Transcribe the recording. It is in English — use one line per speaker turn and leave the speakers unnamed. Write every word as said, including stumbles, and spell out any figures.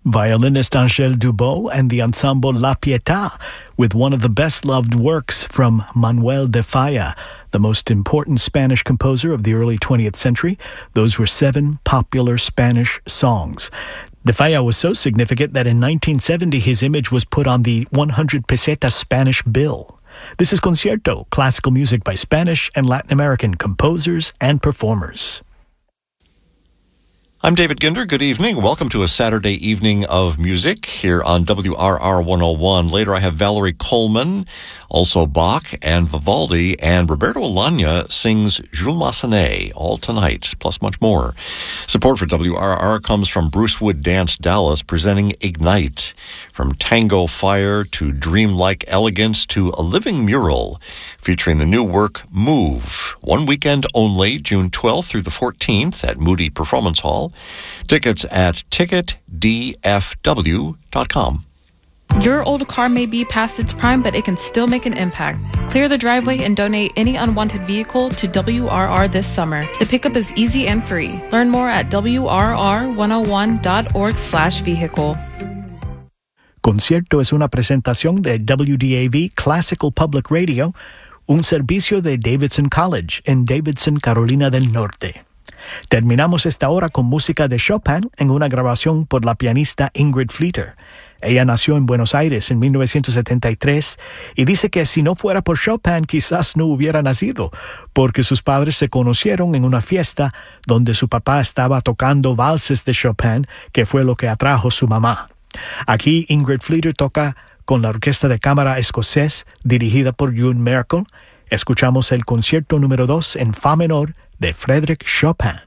Violinist Angèle Dubos and the ensemble La Pietà, with one of the best-loved works from Manuel de Falla, the most important Spanish composer of the early twentieth century. Those were seven popular Spanish songs. De Falla was so significant that in nineteen seventy his image was put on the one hundred peseta Spanish bill. This is Concierto, classical music by Spanish and Latin American composers and performers.
I'm David Ginder. Good evening. Welcome to a Saturday evening of music here on W R R one oh one. Later I have Valerie Coleman, also Bach and Vivaldi, and Roberto Alagna sings Jules Massenet, all tonight, plus much more. Support for W R R comes from Brucewood Dance Dallas, presenting Ignite. From tango fire to dreamlike elegance to a living mural, featuring the new work Move. One weekend only, June twelfth through the fourteenth at Moody Performance Hall. Tickets at ticket d f w dot com.
Your old car may be past its prime, but it can still make an impact. Clear the driveway and donate any unwanted vehicle to W R R this summer. The pickup is easy and free. Learn more at w r r one oh one dot org slash vehicle.
Concierto es una presentación de W D A V Classical Public Radio, un servicio de Davidson College en Davidson, Carolina del Norte. Terminamos esta hora con música de Chopin en una grabación por la pianista Ingrid Fleeter. Ella nació en Buenos Aires en mil novecientos setenta y tres y dice que si no fuera por Chopin quizás no hubiera nacido, porque sus padres se conocieron en una fiesta donde su papá estaba tocando valses de Chopin, que fue lo que atrajo su mamá. Aquí Ingrid Fleeter toca con la Orquesta de Cámara Escocés dirigida por Ewan Merkel. Escuchamos el concierto número dos en Fa menor de Frédéric Chopin.